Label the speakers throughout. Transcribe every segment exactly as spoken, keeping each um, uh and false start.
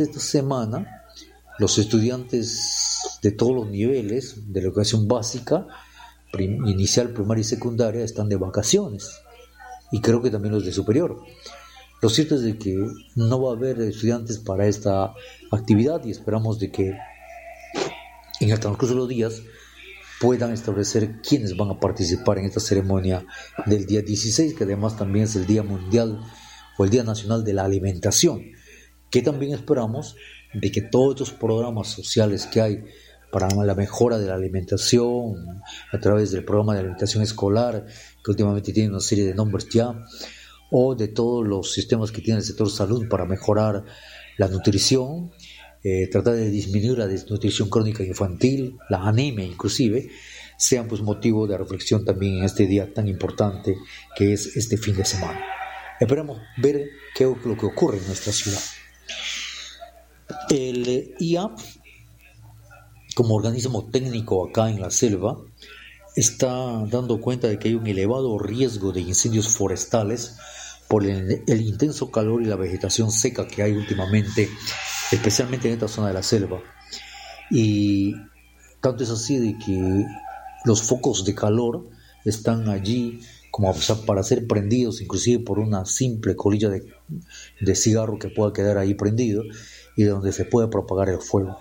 Speaker 1: durante esta semana los estudiantes de todos los niveles de la educación básica, prim- inicial, primaria y secundaria, están de vacaciones, y creo que también los de superior. Lo cierto es de que no va a haber estudiantes para esta actividad, y esperamos de que en el transcurso de los días puedan establecer quiénes van a participar en esta ceremonia del día dieciséis, que además también es el Día Mundial o el Día Nacional de la Alimentación, que también esperamos de que todos estos programas sociales que hay para la mejora de la alimentación, a través del programa de alimentación escolar, que últimamente tiene una serie de nombres ya, o de todos los sistemas que tiene el sector salud para mejorar la nutrición, eh, tratar de disminuir la desnutrición crónica infantil, la anemia inclusive, sean pues motivo de reflexión también en este día tan importante que es este fin de semana. Esperamos ver qué es lo que ocurre en nuestra ciudad. El I A, como organismo técnico acá en la selva, está dando cuenta de que hay un elevado riesgo de incendios forestales por el, el intenso calor y la vegetación seca que hay últimamente, especialmente en esta zona de la selva. Y tanto es así de que los focos de calor están allí como para ser prendidos, inclusive por una simple colilla de, de cigarro que pueda quedar ahí prendido y de donde se puede propagar el fuego.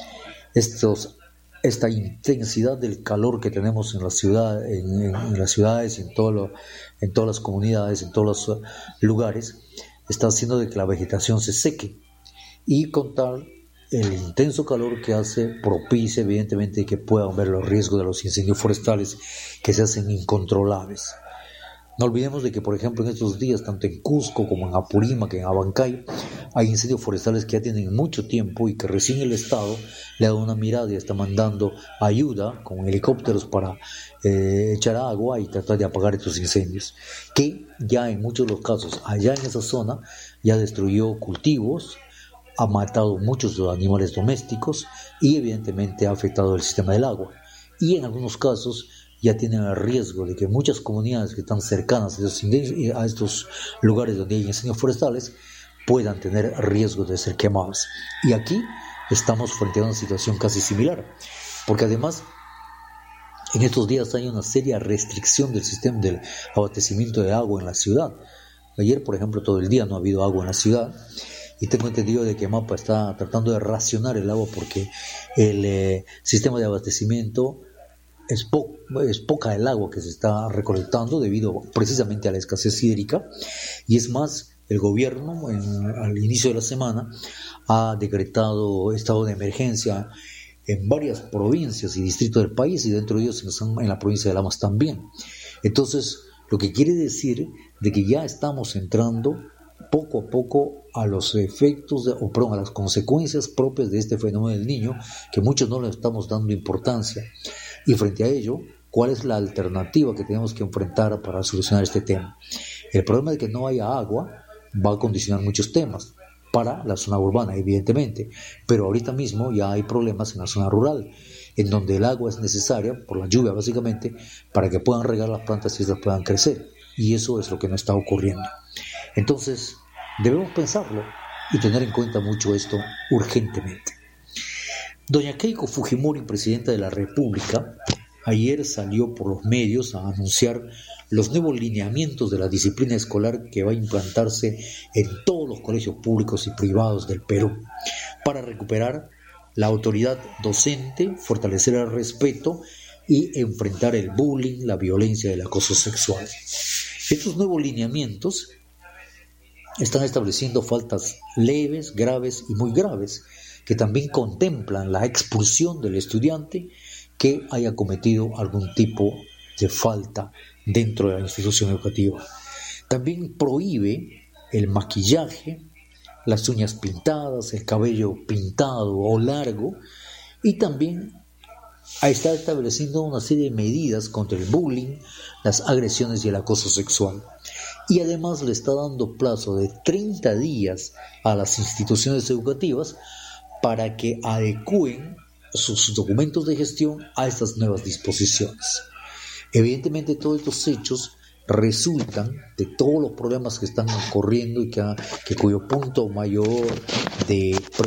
Speaker 1: Estos Esta intensidad del calor que tenemos en la ciudad, en, en, en las ciudades, en, todo lo, en todas las comunidades, en todos los lugares, está haciendo de que la vegetación se seque, y con tal el intenso calor que hace propicia evidentemente que puedan haber los riesgos de los incendios forestales que se hacen incontrolables. No olvidemos de que, por ejemplo, en estos días, tanto en Cusco como en Apurímac, en Abancay, hay incendios forestales que ya tienen mucho tiempo y que recién el Estado le ha dado una mirada y está mandando ayuda con helicópteros para eh, echar agua y tratar de apagar estos incendios, que ya en muchos de los casos, allá en esa zona, ya destruyó cultivos, ha matado muchos de los animales domésticos y evidentemente ha afectado el sistema del agua. Y en algunos casos ya tienen el riesgo de que muchas comunidades que están cercanas a estos, incendios, a estos lugares donde hay incendios forestales puedan tener riesgo de ser quemadas. Y aquí estamos frente a una situación casi similar, porque además en estos días hay una seria restricción del sistema del abastecimiento de agua en la ciudad. Ayer, por ejemplo, todo el día no ha habido agua en la ciudad, y tengo entendido de que MAPA está tratando de racionar el agua porque el eh, sistema de abastecimiento Es, po- es poca el agua que se está recolectando debido precisamente a la escasez hídrica, y es más, el gobierno en, al inicio de la semana ha decretado estado de emergencia en varias provincias y distritos del país, y dentro de ellos en, en la provincia de Lamas también. Entonces, lo que quiere decir de que ya estamos entrando poco a poco a los efectos de, o perdón, a las consecuencias propias de este fenómeno del Niño, que muchos no le estamos dando importancia. Y frente a ello, ¿cuál es la alternativa que tenemos que enfrentar para solucionar este tema? El problema de que no haya agua va a condicionar muchos temas para la zona urbana, evidentemente, pero ahorita mismo ya hay problemas en la zona rural, en donde el agua es necesaria, por la lluvia básicamente, para que puedan regar las plantas y estas puedan crecer, y eso es lo que no está ocurriendo. Entonces, debemos pensarlo y tener en cuenta mucho esto urgentemente. Doña Keiko Fujimori, presidenta de la República, ayer salió por los medios a anunciar los nuevos lineamientos de la disciplina escolar que va a implantarse en todos los colegios públicos y privados del Perú, para recuperar la autoridad docente, fortalecer el respeto y enfrentar el bullying, la violencia y el acoso sexual. Estos nuevos lineamientos están estableciendo faltas leves, graves y muy graves, que también contemplan la expulsión del estudiante que haya cometido algún tipo de falta dentro de la institución educativa. También prohíbe el maquillaje, las uñas pintadas, el cabello pintado o largo, y también está estableciendo una serie de medidas contra el bullying, las agresiones y el acoso sexual. Y además le está dando plazo de treinta días a las instituciones educativas para que adecúen sus documentos de gestión a estas nuevas disposiciones. Evidentemente, todos estos hechos resultan de todos los problemas que están ocurriendo y que, que cuyo punto mayor de